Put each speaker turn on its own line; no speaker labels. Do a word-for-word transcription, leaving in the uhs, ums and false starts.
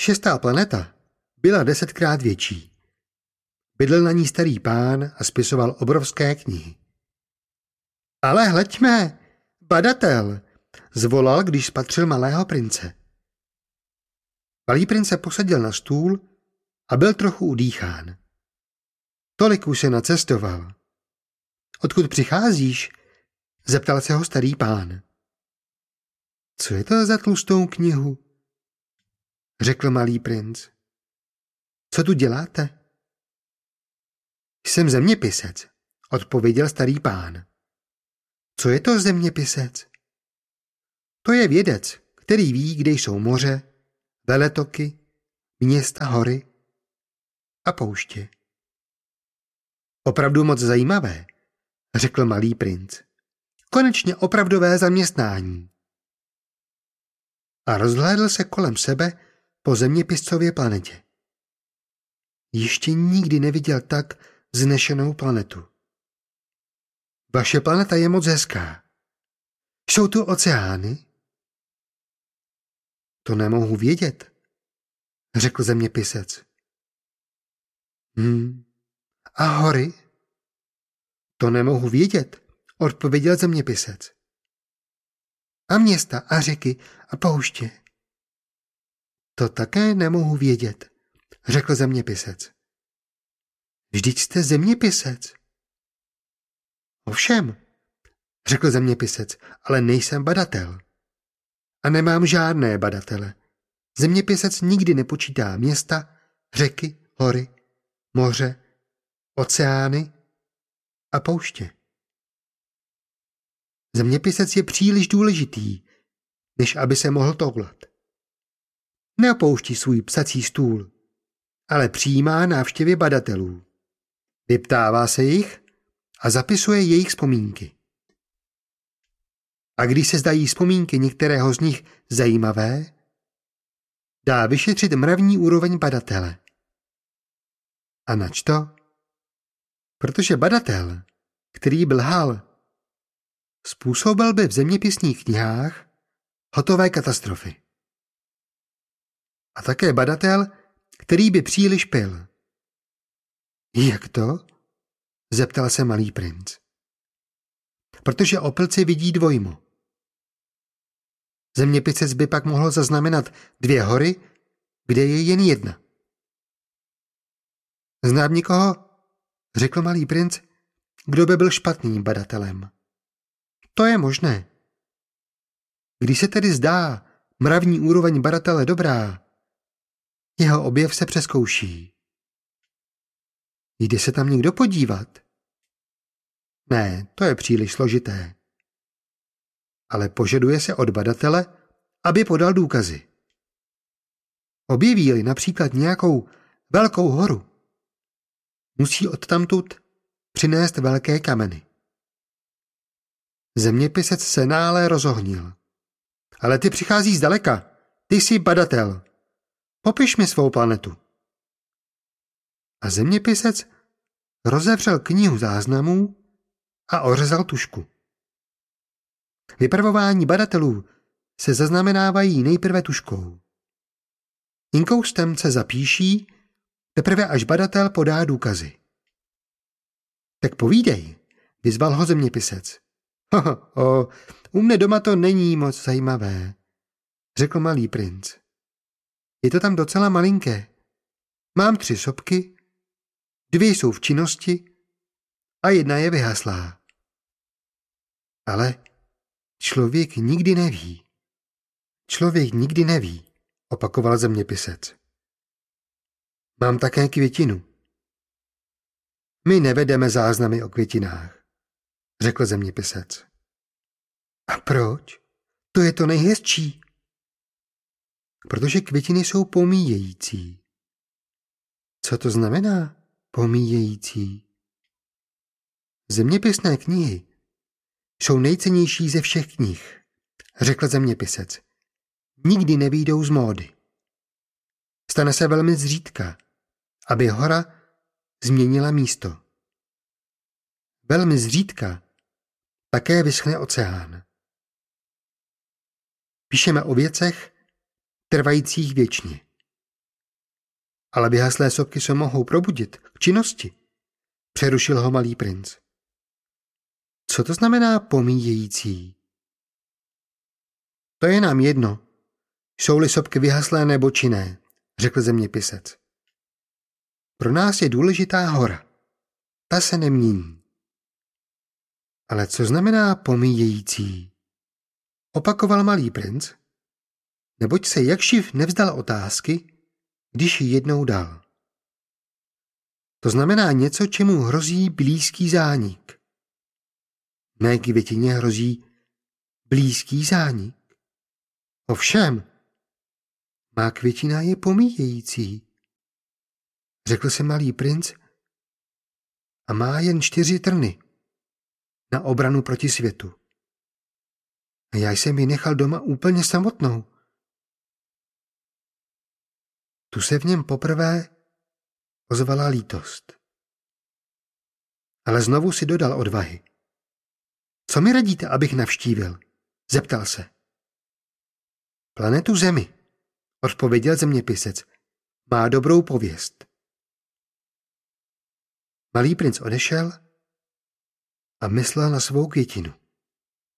Šestá planeta byla desetkrát větší. Bydlel na ní starý pán a spisoval obrovské knihy. Ale hleďme, badatel, zvolal, když spatřil malého prince. Malý princ se posadil na stůl a byl trochu udýchán. Tolik už se nacestoval. Odkud přicházíš? Zeptal se ho starý pán. Co je to za tlustou knihu? Řekl malý princ. Co tu děláte? Jsem zeměpisec, odpověděl starý pán. Co je to zeměpisec? To je vědec, který ví, kde jsou moře, veletoky, města, hory a pouště. Opravdu moc zajímavé, řekl malý princ. Konečně opravdové zaměstnání. A rozhlédl se kolem sebe po zeměpiscově planetě. Ještě nikdy neviděl tak vznešenou planetu. Vaše planeta je moc hezká. Jsou tu oceány? To nemohu vědět, řekl zeměpisec. Hm. A hory? To nemohu vědět, odpověděl zeměpisec. A města a řeky a pouště? To také nemohu vědět, řekl zeměpisec. Vždyť jste zeměpisec. Ovšem, řekl zeměpisec, ale nejsem badatel. A nemám žádné badatele. Zeměpisec nikdy nepočítá města, řeky, hory, moře, oceány a pouště. Zeměpisec je příliš důležitý, než aby se mohl toulat. Neopouští svůj psací stůl, ale přijímá návštěvy badatelů. Vyptává se jich a zapisuje jejich vzpomínky. A když se zdají vzpomínky některého z nich zajímavé, dá vyšetřit mravní úroveň badatele. A nač to? Protože badatel, který by lhal, způsobil by v zeměpisných knihách hotové katastrofy. A také badatel, který by příliš pil. Jak to? Zeptal se malý princ. Protože opilci vidí dvojmo. Zeměpisec by pak mohl zaznamenat dvě hory, kde je jen jedna. Znám někoho, řekl malý princ, kdo by byl špatným badatelem. To je možné. Když se tedy zdá mravní úroveň badatele dobrá, jeho objev se přezkouší. Jde se tam někdo podívat? Ne, to je příliš složité. Ale požaduje se od badatele, aby podal důkazy. Objeví-li například nějakou velkou horu, musí odtamtud přinést velké kameny. Zeměpisec se nále rozohnil. Ale ty přicházíš zdaleka. Ty jsi badatel. Popiš mi svou planetu. A zeměpisec rozevřel knihu záznamů a ořezal tužku. Vypravování badatelů se zaznamenávají nejprve tužkou. Inkoustem se zapíší, teprve až badatel podá důkazy. Tak povídej, vyzval ho zeměpisec. Ho, ho, ho, u mne doma to není moc zajímavé, řekl malý princ. Je to tam docela malinké. Mám tři sopky, dvě jsou v činnosti a jedna je vyhaslá. Ale člověk nikdy neví. Člověk nikdy neví, opakoval zeměpisec. Mám také květinu. My nevedeme záznamy o květinách, řekl zeměpisec. A proč? To je to nejhezčí. Protože květiny jsou pomíjející. Co to znamená pomíjející? Zeměpisné knihy jsou nejcennější ze všech knih, řekl zeměpisec. Nikdy nevyjdou z módy. Stane se velmi zřídka, aby hora změnila místo. Velmi zřídka také vyschne oceán. Píšeme o věcech trvajících věčně. Ale vyhaslé sopky se mohou probudit k činnosti. Přerušil ho malý princ. Co to znamená pomíjející? To je nám jedno. Jsou-li sopky vyhaslé nebo činné, řekl zeměpisec. Pro nás je důležitá hora. Ta se nemění. Ale co znamená pomíjející? Opakoval malý princ, neboť se jakživ nevzdal otázky, když ji jednou dal. To znamená něco, čemu hrozí blízký zánik. Mé květině hrozí blízký zánik. Ovšem, má květina je pomíjející, řekl se malý princ, a má jen čtyři trny na obranu proti světu. A já jsem ji nechal doma úplně samotnou. Tu se v něm poprvé ozvala lítost. Ale znovu si dodal odvahy. Co mi radíte, abych navštívil? Zeptal se. Planetu Zemi, odpověděl zeměpisec. Má dobrou pověst. Malý princ odešel a myslel na svou květinu.